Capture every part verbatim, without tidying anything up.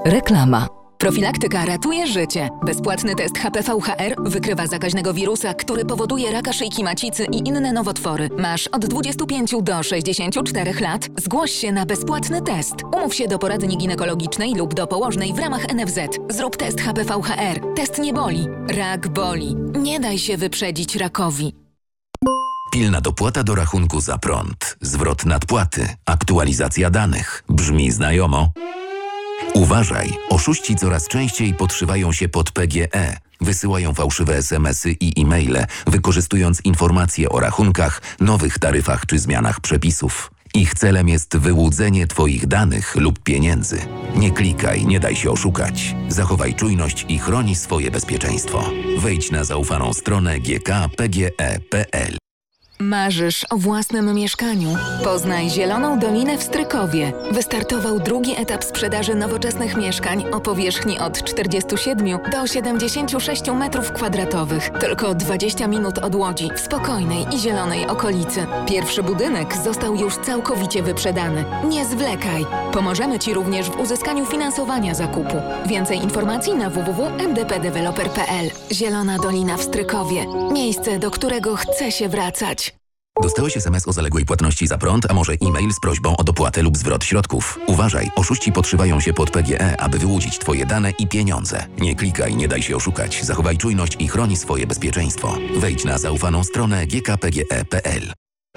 Reklama. Profilaktyka ratuje życie. Bezpłatny test H P V H R wykrywa zakaźnego wirusa, który powoduje raka szyjki macicy i inne nowotwory. Masz od dwudziestu pięciu do sześćdziesięciu czterech lat? Zgłoś się na bezpłatny test. Umów się do poradni ginekologicznej lub do położnej w ramach N F Z. Zrób test H P V H R. Test nie boli. Rak boli. Nie daj się wyprzedzić rakowi. Pilna dopłata do rachunku za prąd. Zwrot nadpłaty. Aktualizacja danych. Brzmi znajomo? Uważaj, oszuści coraz częściej podszywają się pod P G E. Wysyłają fałszywe es em esy i e-maile, wykorzystując informacje o rachunkach, nowych taryfach czy zmianach przepisów. Ich celem jest wyłudzenie Twoich danych lub pieniędzy. Nie klikaj, nie daj się oszukać. Zachowaj czujność i chroni swoje bezpieczeństwo. Wejdź na zaufaną stronę g k p g e kropka p l. Marzysz o własnym mieszkaniu? Poznaj Zieloną Dolinę w Strykowie. Wystartował drugi etap sprzedaży nowoczesnych mieszkań o powierzchni od czterdziestu siedmiu do siedemdziesięciu sześciu metrów kwadratowych. Tylko dwadzieścia minut od Łodzi, w spokojnej i zielonej okolicy. Pierwszy budynek został już całkowicie wyprzedany. Nie zwlekaj. Pomożemy Ci również w uzyskaniu finansowania zakupu. Więcej informacji na w w w kropka m d p developer kropka p l. Zielona Dolina w Strykowie. Miejsce, do którego chce się wracać. Dostałeś es em es o zaległej płatności za prąd, a może e-mail z prośbą o dopłatę lub zwrot środków. Uważaj, oszuści podszywają się pod P G E, aby wyłudzić Twoje dane i pieniądze. Nie klikaj, nie daj się oszukać. Zachowaj czujność i chroni swoje bezpieczeństwo. Wejdź na zaufaną stronę g k p g e kropka p l.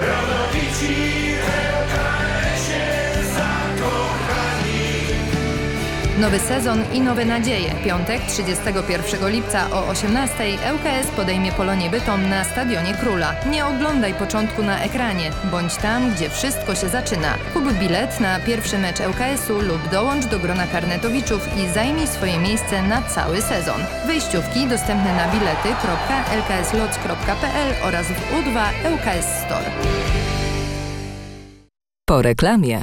Nowy sezon i nowe nadzieje. Piątek, trzydziestego pierwszego lipca o osiemnastej L K S podejmie Polonię Bytom na Stadionie Króla. Nie oglądaj początku na ekranie. Bądź tam, gdzie wszystko się zaczyna. Kup bilet na pierwszy mecz L K S u lub dołącz do grona karnetowiczów i zajmij swoje miejsce na cały sezon. Wyjściówki dostępne na bilety kropka l k s lots kropka p l oraz w U dwa L K S Store. Po reklamie.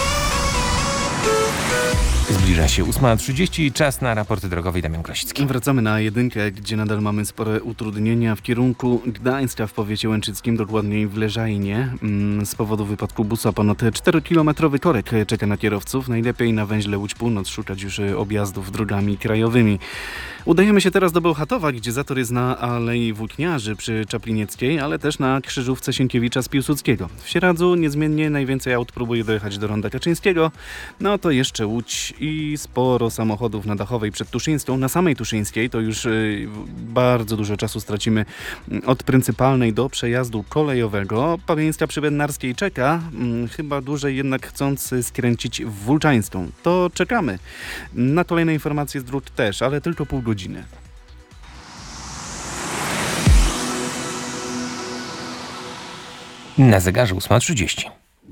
Zbliża się ósma trzydzieści, czas na raporty drogowe. Damian Krasicki. Wracamy na jedynkę, gdzie nadal mamy spore utrudnienia w kierunku Gdańska w powiecie łęczyckim, dokładniej w Leżajnie. Z powodu wypadku busa ponad czterokilometrowy korek czeka na kierowców. Najlepiej na węźle Łódź Północ szukać już objazdów drogami krajowymi. Udajemy się teraz do Bełchatowa, gdzie zator jest na Alei Włókniarzy przy Czaplinieckiej, ale też na krzyżówce Sienkiewicza z Piłsudskiego. W Sieradzu niezmiennie najwięcej aut próbuje dojechać do Ronda Kaczyńskiego, no to jeszcze Łódź i sporo samochodów na Dachowej przed Tuszyńską. Na samej Tuszyńskiej to już y, bardzo dużo czasu stracimy od Pryncypalnej do przejazdu kolejowego. Pawieńska przy Bednarskiej czeka, y, chyba dłużej jednak chcąc skręcić w Wólczańską. To czekamy. Na kolejne informacje z dróg też, ale tylko pół godziny. Na zegarze ósma trzydzieści.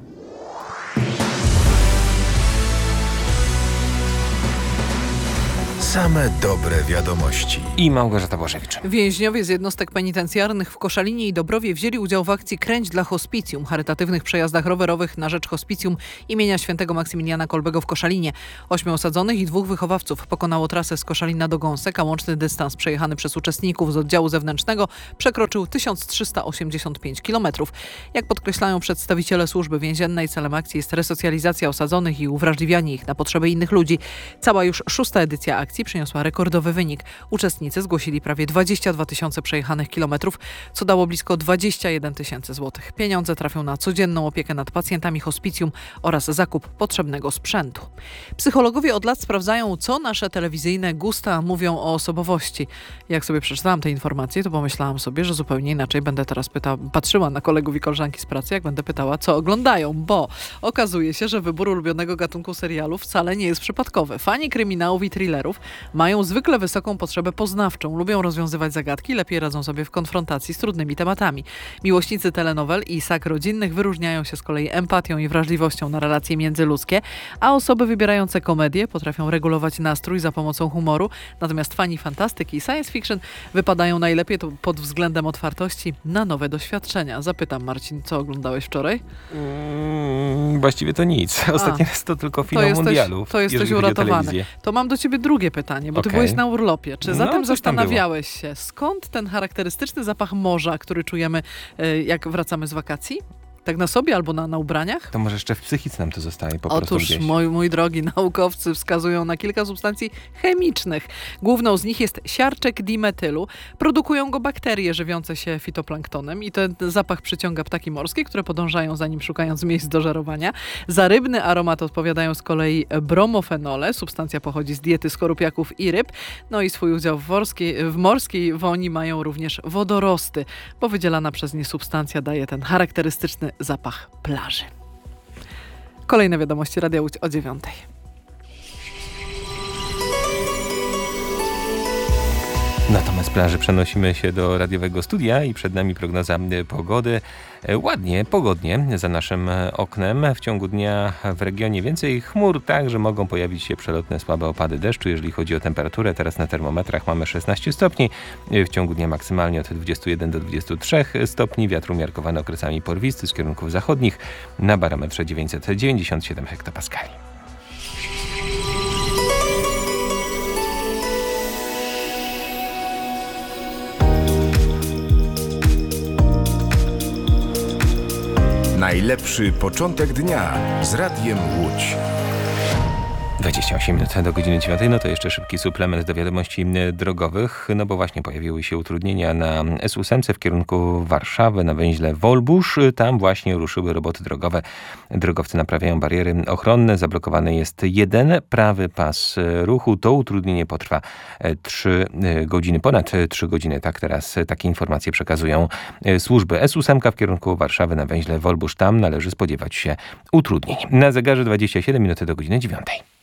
Same dobre wiadomości. I Małgorzata Błaszewicz. Więźniowie z jednostek penitencjarnych w Koszalinie i Dobrowie wzięli udział w akcji Kręć dla Hospicjum, charytatywnych przejazdach rowerowych na rzecz Hospicjum imienia świętego Maksymiliana Kolbego w Koszalinie. Ośmiu osadzonych i dwóch wychowawców pokonało trasę z Koszalina do Gąsek, a łączny dystans przejechany przez uczestników z oddziału zewnętrznego przekroczył tysiąc trzysta osiemdziesiąt pięć kilometrów. Jak podkreślają przedstawiciele służby więziennej, celem akcji jest resocjalizacja osadzonych i uwrażliwianie ich na potrzeby innych ludzi. Cała już szósta edycja akcji przyniosła rekordowy wynik. Uczestnicy zgłosili prawie dwadzieścia dwa tysiące przejechanych kilometrów, co dało blisko dwadzieścia jeden tysięcy złotych. Pieniądze trafią na codzienną opiekę nad pacjentami hospicjum oraz zakup potrzebnego sprzętu. Psychologowie od lat sprawdzają, co nasze telewizyjne gusta mówią o osobowości. Jak sobie przeczytałam te informacje, to pomyślałam sobie, że zupełnie inaczej będę teraz pyta- patrzyła na kolegów i koleżanki z pracy, jak będę pytała, co oglądają, bo okazuje się, że wybór ulubionego gatunku serialu wcale nie jest przypadkowy. Fani kryminałów i thrillerów mają zwykle wysoką potrzebę poznawczą, lubią rozwiązywać zagadki, lepiej radzą sobie w konfrontacji z trudnymi tematami. Miłośnicy telenowel i sag rodzinnych wyróżniają się z kolei empatią i wrażliwością na relacje międzyludzkie, a osoby wybierające komedię potrafią regulować nastrój za pomocą humoru, natomiast fani fantastyki i science fiction wypadają najlepiej to pod względem otwartości na nowe doświadczenia. Zapytam, Marcin, co oglądałeś wczoraj? Mm, właściwie to nic. Ostatni raz to tylko finał to mundialu. Jesteś, to jesteś uratowany. To mam do ciebie drugie pytanie, bo ty okay. byłeś na urlopie. Czy zatem no, zastanawiałeś się, skąd ten charakterystyczny zapach morza, który czujemy, jak wracamy z wakacji? Tak na sobie albo na, na ubraniach? To może jeszcze w psychice nam to zostaje po prostu Otóż, gdzieś. mój, mój drogi, naukowcy wskazują na kilka substancji chemicznych. Główną z nich jest siarczek dimetylu. Produkują go bakterie żywiące się fitoplanktonem i ten zapach przyciąga ptaki morskie, które podążają za nim, szukając miejsc do żerowania. Za rybny aromat odpowiadają z kolei bromofenole. Substancja pochodzi z diety skorupiaków i ryb. No i swój udział w morskiej, w morskiej woni mają również wodorosty, bo wydzielana przez nie substancja daje ten charakterystyczny zapach plaży. Kolejne wiadomości Radia Łódź o dziewiątej. Natomiast z plaży przenosimy się do radiowego studia i przed nami prognoza pogody. Ładnie, pogodnie za naszym oknem. W ciągu dnia w regionie więcej chmur, tak, że mogą pojawić się przelotne słabe opady deszczu. Jeżeli chodzi o temperaturę, teraz na termometrach mamy szesnaście stopni. W ciągu dnia maksymalnie od dwudziestu jeden do dwudziestu trzech stopni. Wiatr umiarkowany okresami porwisty z kierunków zachodnich na barometrze dziewięćset dziewięćdziesiąt siedem hektopaskali. Najlepszy początek dnia z Radiem Łódź. dwadzieścia osiem minut do godziny dziewiątej, no to jeszcze szybki suplement do wiadomości drogowych, no bo właśnie pojawiły się utrudnienia na S osiem w kierunku Warszawy, na węźle Wolbusz. Tam właśnie ruszyły roboty drogowe. Drogowcy naprawiają bariery ochronne, zablokowany jest jeden prawy pas ruchu. To utrudnienie potrwa trzy godziny, ponad trzy godziny. Tak teraz takie informacje przekazują służby. S osiem w kierunku Warszawy, na węźle Wolbusz. Tam należy spodziewać się utrudnień. Na zegarze dwadzieścia siedem minut do godziny dziewiątej.